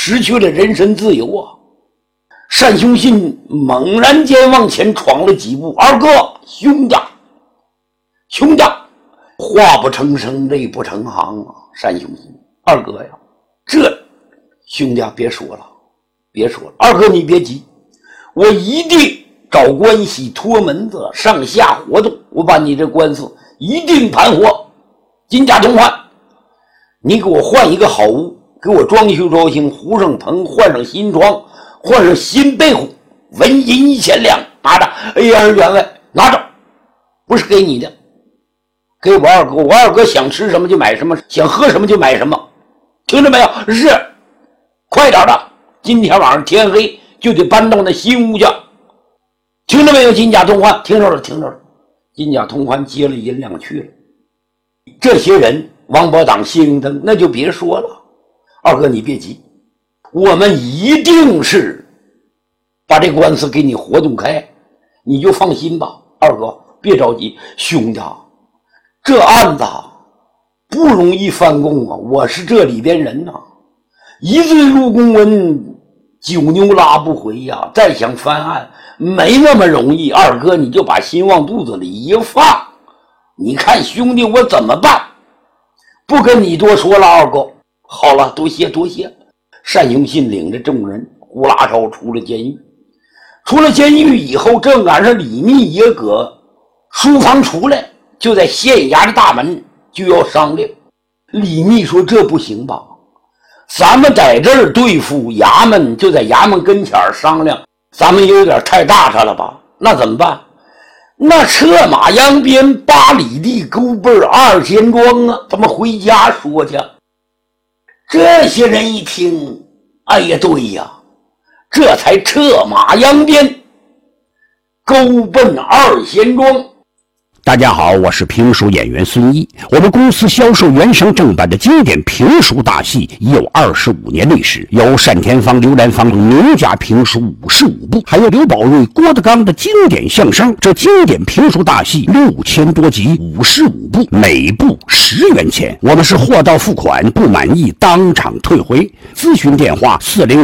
失去了人身自由啊！单雄信猛然间往前闯了几步，二哥，兄弟，兄弟，话不成声，泪不成行啊！单雄信，二哥呀，这兄弟别说了，别说了，二哥你别急，我一定找关系托门子上下活动，我把你这官司一定盘活，金家同换。你给我换一个好屋，给我装修装修，糊上棚，换上新床，换上新被褥，纹银1000两，拿着，2员外拿着，不是给你的，给我二哥，我二哥想吃什么就买什么，想喝什么就买什么，听着没有？是，快点的，今天晚上天黑就得搬到那新屋去，听着没有？金家同欢，听着了，听着了。金家同欢接了银两去了。这些人，王伯党、谢云登，那就别说了。二哥你别急，我们一定是把这官司给你活动开，你就放心吧。二哥别着急，兄弟，这案子不容易翻供啊，我是这里边人呐，一罪入公文，9牛拉不回呀，再想翻案没那么容易。二哥你就把心往肚子里一放，你看兄弟我怎么办？不跟你多说了，二哥，好了，多谢多谢。单雄信领着众人呼啦超出了监狱，出了监狱以后，正赶上李密也搁书房出来，就在县衙的大门就要商量。李密说这不行吧，咱们在这儿对付衙门，就在衙门跟前商量，咱们有点太大煞了吧？那怎么办？那策马扬鞭8里地沟背2仙庄啊，咱们回家说去。这些人一听，哎呀，对呀，这才策马扬鞭沟奔2仙庄。 大家好，我是评书演员孙一。我们公司销售原声正版的经典评书大戏已有25年历史，有单田芳、刘兰芳名家评书55部，还有刘宝瑞、郭德纲的经典相声。这经典评书大戏6000多集，55部，每部10元钱。我们是货到付款，不满意当场退回。咨询电话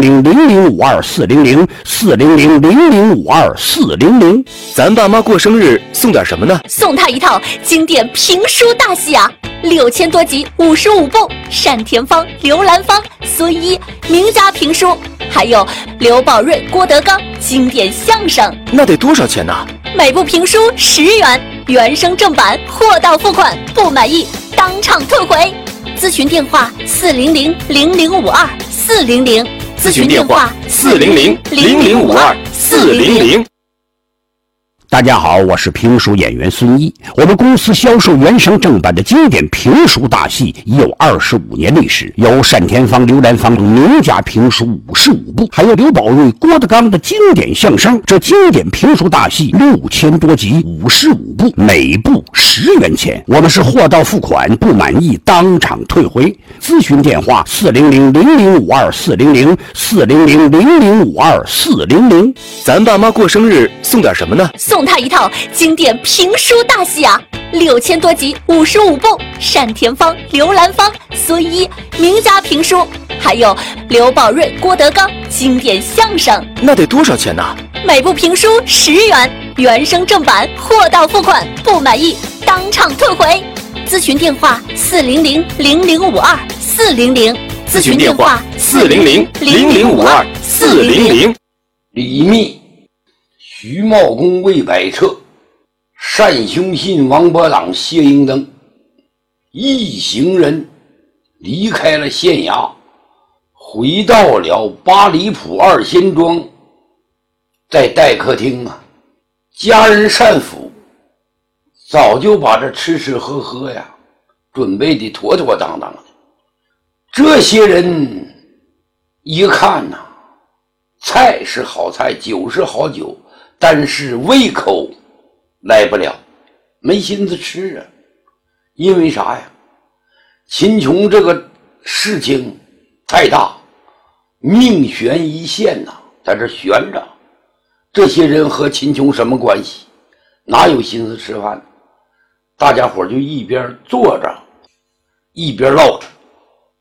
400-0052-400，400-0052-400。 咱爸妈过生日送点什么呢？ 送他一套经典评书大戏啊，6000多集，55部，单田芳、刘兰芳、孙一名家评书，还有刘宝瑞、郭德纲经典相声。 那得多少钱呢？ 每部评书10元，原声正版，货到付款，不满意当场退回。咨询电话400-0052-400， 咨询电话400-0052-400。 大家好，我是评书演员孙一。我们公司销售原声正版的经典评书大戏已有25年历史，有单田芳、刘兰芳名家评书55部，还有刘宝瑞、郭德纲的经典相声。这经典评书大戏6000多集，55部，每部10元钱。我们是货到付款，不满意当场退回。咨询电话400-0052-400， 400-0052-400。 咱爸妈过生日送点什么呢？ 送他一套经典评书大戏啊，6000多集，55部，单田芳、刘兰芳、孙一名家评书，还有刘宝瑞、郭德纲经典相声。 那得多少钱呢？ 每部评书10元，原声正版，货到付款，不满意当场退回。咨询电话400-0052-400， 咨询电话400-0052-400。 李密、徐茂公、魏百彻、单雄信、王伯党、谢英登一行人离开了县衙，回到了8里铺2仙庄。在待客厅啊，家人单府早就把这吃吃喝喝呀准备的妥妥当当的。这些人一看呐，菜是好菜，酒是好酒，但是胃口来不了，没心思吃啊。因为啥呀？秦琼这个事情太大，命悬一线呐，在这悬着。这些人和秦琼什么关系？哪有心思吃饭？大家伙就一边坐着一边唠着。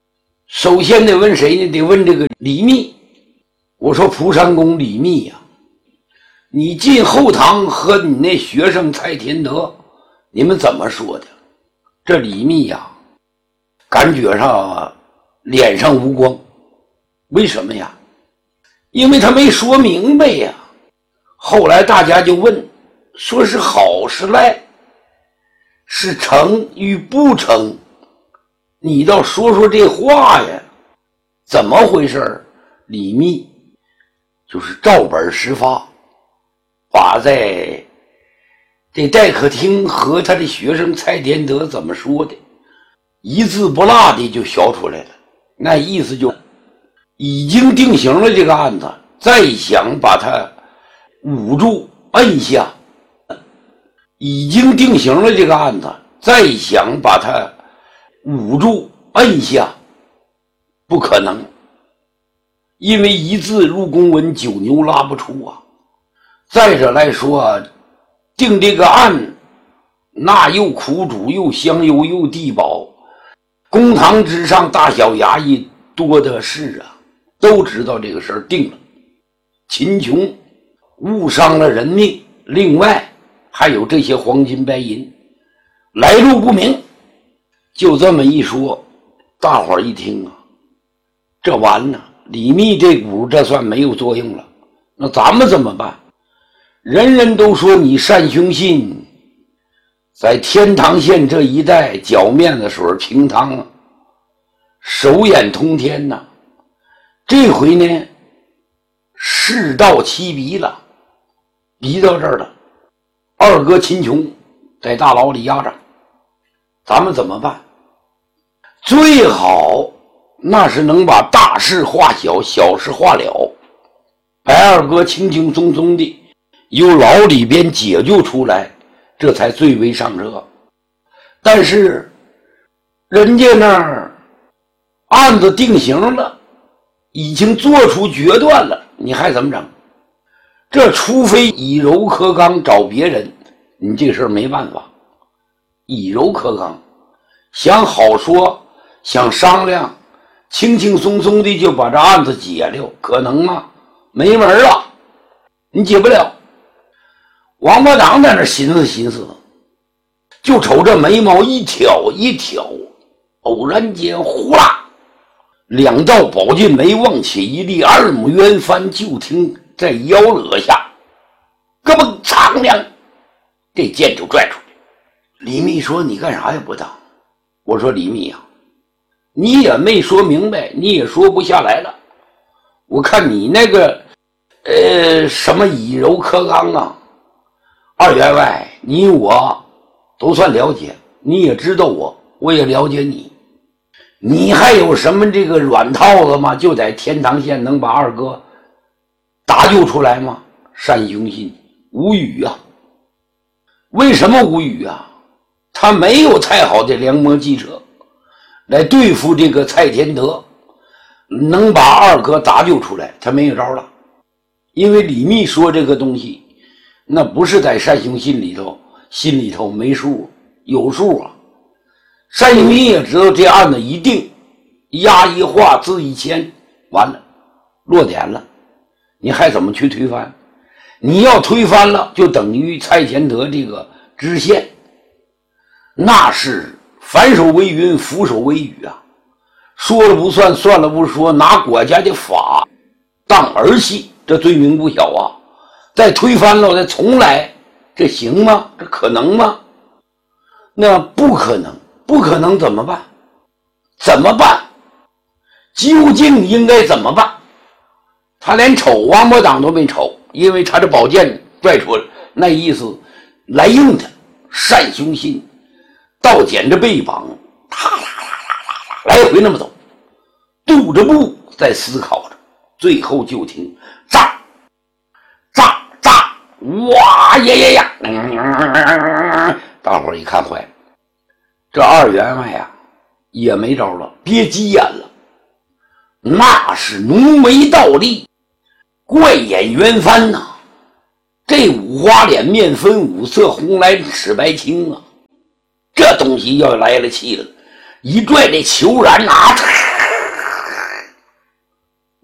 首先得问谁呢？得问这个李密。我说蒲山公李密呀，你进后堂和你那学生蔡天德，你们怎么说的？这李密呀，感觉上脸上无光。为什么呀？因为他没说明白呀。后来大家就问，说是好是赖，是成与不成，你倒说说这话呀，怎么回事？李密就是照本实发，把在这待客厅和他的学生蔡天德怎么说的，一字不落的就学出来了。那意思就已经定型了这个案子，再想把它捂住摁下，已经定型了这个案子，再想把它捂住摁下，不可能。因为一字入公文，九牛拉不出啊。再者来说，定这个案，那又苦主又香油又地保，公堂之上大小衙役多的是啊，都知道这个事儿定了。秦琼误伤了人命，另外还有这些黄金白银，来路不明。就这么一说，大伙儿一听啊，这完了，李密这股这算没有作用了，那咱们怎么办？人人都说你单雄信在天堂县这一带搅面子水平汤啊，手眼通天呐。这回呢，事到七逼了，逼到这儿了。二哥秦琼在大牢里压着，咱们怎么办？最好那是能把大事化小，小事化了，把二哥轻轻松松的由牢里边解救出来，这才最为上策。但是人家那儿案子定型了，已经做出决断了，你还怎么整？这除非以柔克刚找别人，你这事儿没办法。以柔克刚，想好说，想商量，轻轻松松的就把这案子解了，可能吗？没门了，你解不了。王八党在那寻思寻思，就瞅这眉毛一挑一挑，偶然间呼啦，两道宝剑眉往起一立，二目圆翻，就听在腰额下咯嘣苍亮，这剑就拽出来。李密说：“你干啥也不当。”我说：“李密啊，你也没说明白，你也说不下来了。我看你那个什么以柔克刚啊，二员外，你我都算了解，你也知道我，我也了解你。你还有什么这个软套子吗？就在天堂县能把二哥搭救出来吗？”单雄信无语啊。为什么无语啊？他没有太好的良谋计策来对付这个蔡天德，能把二哥搭救出来，他没有招了。因为李密说这个东西，那不是在单雄信里头，心里头没数，有数啊。单雄信也知道这案子一定，押一画，字一签，完了，落点了，你还怎么去推翻？你要推翻了，就等于蔡天德这个知县，那是反手为云，俯手为雨啊！说了不算，算了不说，拿国家的法当儿戏，这罪名不小啊！再推翻了，再重来，这行吗？这可能吗？那不可能，不可能怎么办？怎么办？究竟应该怎么办？他连瞅王八党都没瞅，因为他这宝剑拽出来，那意思来硬的。单雄信倒捡着背膀，来回那么走，踱着步在思考着，最后就听炸炸炸，哇呀呀呀！大伙儿一看坏了，这二员外呀也没招了，憋急眼了，那是浓眉倒立，怪眼圆翻呐，这五花脸面分五色，红蓝赤白青啊，这东西要来了气了，一拽这虬髯啊，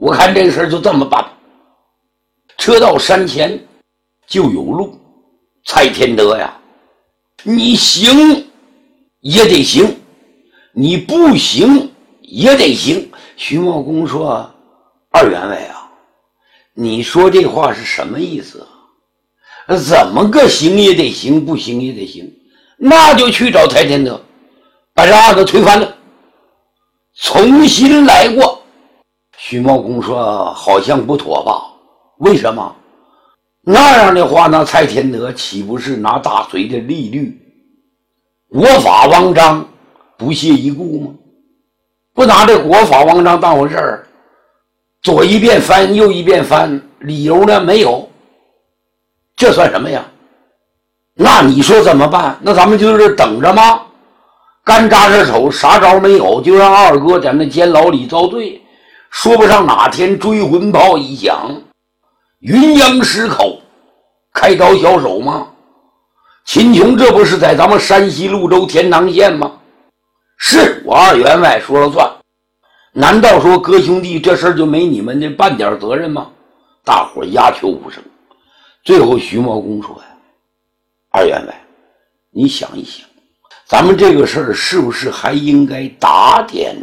我看这个事就这么办，车到山前就有路。蔡天德呀，你行也得行，你不行也得行。徐茂公说：“二员外啊，你说这话是什么意思啊？怎么个行也得行，不行也得行？那就去找蔡天德，把这案子推翻了，重新来过。”徐茂公说：“好像不妥吧？为什么？那样的话，那蔡天德岂不是拿大隋的利率，国法王章不屑一顾吗？不拿这国法王章当回事儿，左一遍翻右一遍翻，理由呢没有，这算什么呀？那你说怎么办？那咱们就是等着吗？干扎着手，啥招没有，就让二哥在那监牢里遭罪，说不上哪天追魂炮一响，云阳石口开刀小手吗？秦琼这不是在咱们山西潞州田塘县吗？是我二员外说了算，难道说哥兄弟这事儿就没你们的半点责任吗？大伙鸦雀无声。最后徐茂公说呀：“二员外，你想一想，咱们这个事儿是不是还应该打点？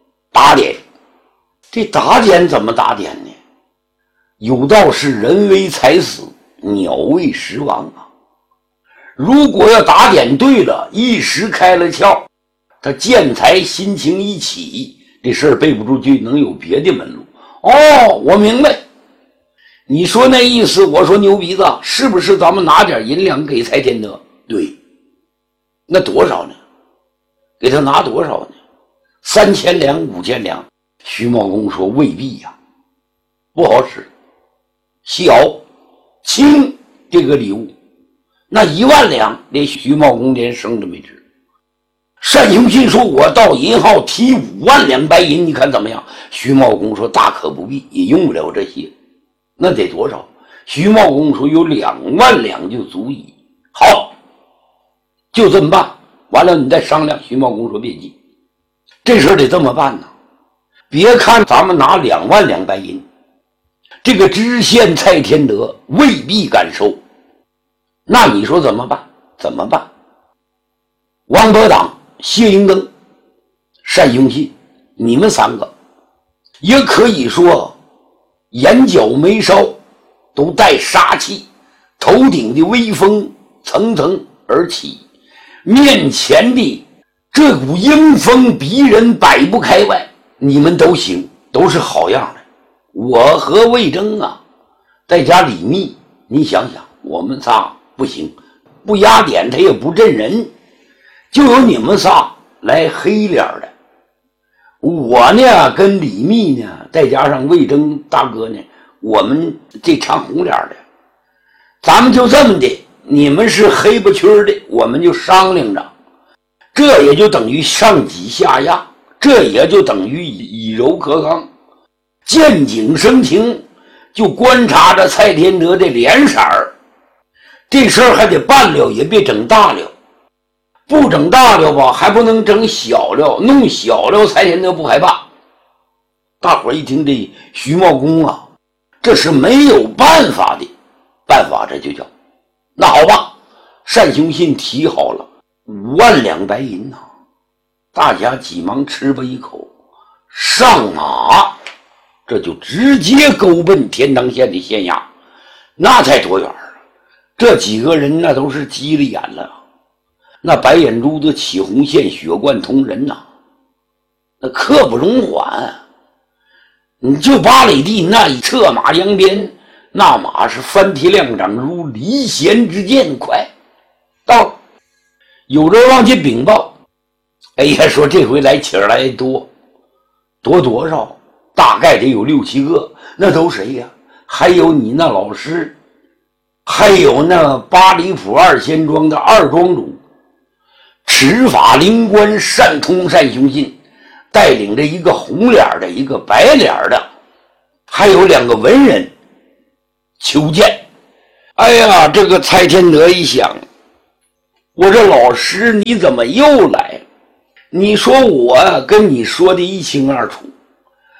这打点怎么打点呢？有道是人为财死，鸟为食亡啊。如果要打点对了，一时开了窍，他见财心情一起，这事儿背不出去，能有别的门路。哦，我明白，你说那意思，我说牛鼻子，是不是咱们拿点银两给蔡天德？对，那多少呢？给他拿多少呢？3000两、5000两？徐茂公说未必呀，不好使，小轻这个礼物，那1万两，连徐茂公连生都没吃。单雄信说：“我到银号提5万两白银，你看怎么样？”徐茂公说：“大可不必，也用不了这些。”那得多少？徐茂公说：“有2万两就足矣。”好，就这么办。完了你再商量。徐茂公说：“别急，这事儿得这么办呢。别看咱们拿2万两白银，这个知县蔡天德未必敢收。那你说怎么办？怎么办？王伯党、谢英登、单雄信，你们3个也可以说眼角眉梢都带杀气，头顶的威风层层而起，面前的这股英风逼人，摆不开外，你们都行，都是好样的。我和魏征啊，再加李密，你想想，我们仨不行，不压点他也不震人，就有你们仨来黑脸的。我呢跟李密呢，再加上魏征大哥呢，我们这唱红脸的，咱们就这么的，你们是黑不屈的，我们就商量着，这也就等于上挤下压，这也就等于以柔克刚。见景生情，就观察着蔡天德的脸色儿，这事儿还得办了，也别整大了，不整大了吧，还不能整小了，弄小了蔡天德不害怕。大伙一听这徐茂公啊，这是没有办法的办法，这就叫那好吧。单雄信提好了5万两白银呐，大家急忙吃吧一口，上马，这就直接勾奔田塘县的县衙。那才多远啊？这几个人那都是急了眼了，那白眼珠子起红线，血贯瞳人呐，那刻不容缓。你就8里地，那一策马扬鞭，那马是翻蹄亮掌，如离弦之箭快。到了，有人往去禀报，哎呀，说这回来请来多少？大概得有6、7个。那都谁呀？还有你那老师，还有那8里铺2仙庄的2庄主，持法灵官单通单雄信，带领着一个红脸的，一个白脸的，还有2个文人求见。哎呀，这个蔡天德一想，我这老师你怎么又来？你说我跟你说的一清二楚，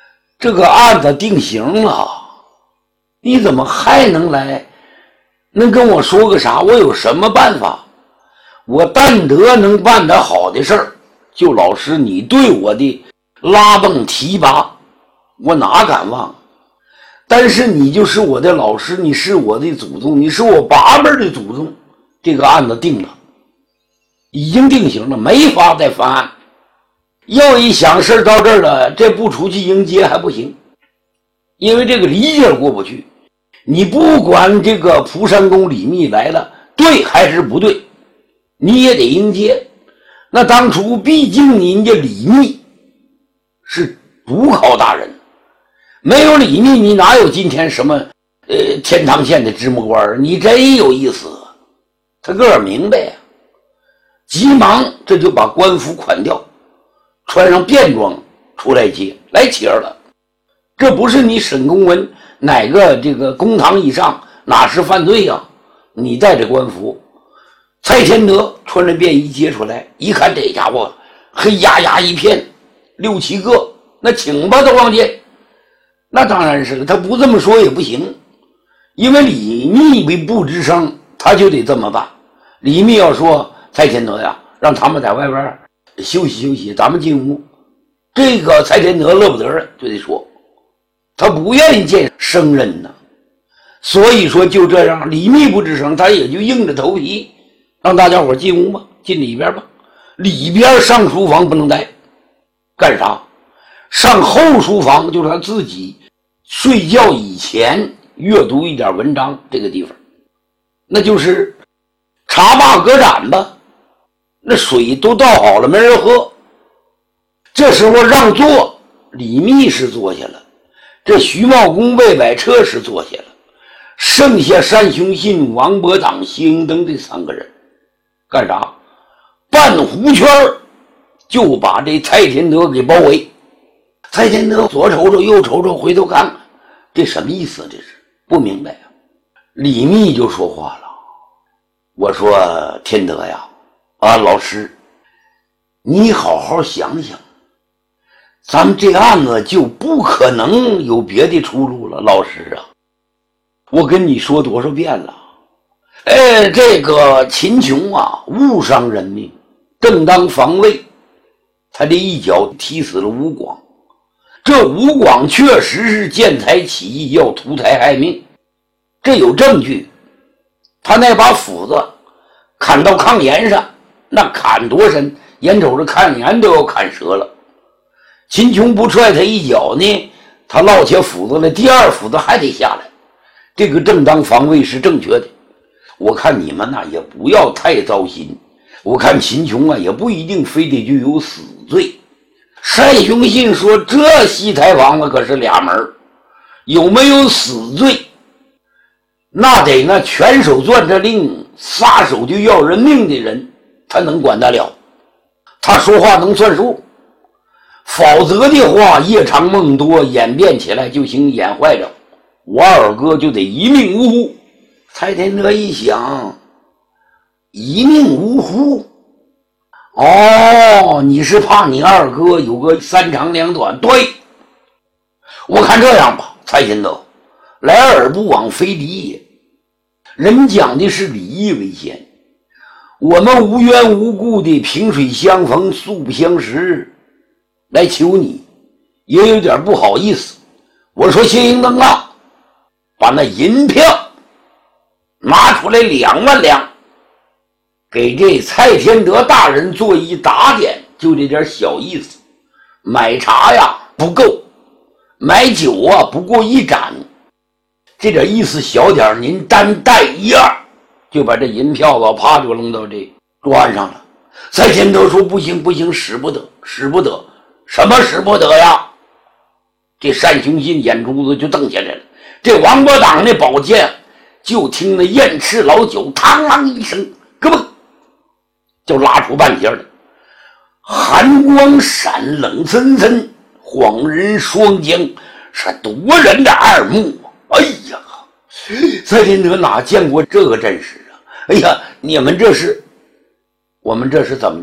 这个案子定刑了，你怎么还能来？能跟我说个啥？我有什么办法？我但得能办得好的事儿，就老师你对我的拉蹦提拔，我哪敢忘？但是你就是我的老师，你是我的祖宗，你是我8辈的祖宗，这个案子定了，已经定刑了，没法再翻案。要一想事到这儿了，这不出去迎接还不行，因为这个理解过不去。你不管这个蒲山公李密来了对还是不对，你也得迎接。那当初毕竟人家李密是主考大人，没有李密你哪有今天什么天堂县的芝麻官？你真有意思。他个儿明白呀，急忙这就把官服款掉，穿上便装出来接，来接了。这不是你沈公文哪个这个公堂以上哪是犯罪呀？你带着官服，蔡天德穿着便衣接出来，一看这家伙黑压压一片，6、7个，那请吧，都往前。那当然是了，他不这么说也不行，因为李密为不吱声，他就得这么办。李密要说蔡天德呀，让他们在外边休息休息，咱们进屋。这个蔡天德乐不得了，就得说他不愿意见生人呢，所以说就这样，李密不吱声，他也就硬着头皮让大家伙进屋吧，进里边吧。里边上书房不能待，干啥？上后书房，就是他自己睡觉以前阅读一点文章，这个地方那就是茶罢隔盏吧，那水都倒好了没人喝。这时候让座，李密是坐下了，这徐茂公魏百彻是坐下了，剩下单雄信、王伯党、谢英登这3个人干啥？半弧圈就把这蔡天德给包围。蔡天德左瞅瞅右瞅瞅，回头看看，这什么意思？这是不明白啊。李密就说话了，我说天德呀，老师，你好好想想，咱们这案子就不可能有别的出路了。老师啊，我跟你说多少遍了，这个秦琼啊，误伤人命，正当防卫，他这一脚踢死了吴广。这吴广确实是见财起意，要图财害命，这有证据。他那把斧子砍到炕沿上，那砍多深，眼瞅着炕沿都要砍折了。秦琼不踹他一脚呢，他落起斧子来，第2斧子还得下来。这个正当防卫是正确的。我看你们也不要太糟心，我看秦琼也不一定非得就有死罪。单雄信说，这戏台房子可是俩门，有没有死罪那得那拳手攥着令，撒手就要人命的人他能管得了，他说话能算数。否则的话，夜长梦多，演变起来就行演坏了，我二哥就得一命呜呼。蔡天德一想，一命呜呼，你是怕你二哥有个3长2短？对，我看这样吧，蔡天德，来而不往非礼也。人讲的是礼义为先，我们无缘无故的萍水相逢素不相识来求你，也有点不好意思。我说谢英登啊，把那银票拿出来2万两，给这蔡天德大人做一打点，就这点小意思。买茶呀不够，买酒啊不过1盏，这点意思小点，您单带1、2，就把这银票子啪就扔到这桌案上了。蔡天德说不行不行，使不得使不得。什么使不得呀？这单雄信眼珠子就瞪下来了。这王伯党那宝剑，就听那燕翅老酒嘡啷一声，咯嘣就拉出半截来，寒光闪，冷森森，晃人双江，是夺人的耳目。哎呀，蔡天德哪见过这个阵势啊？哎呀，我们这是怎么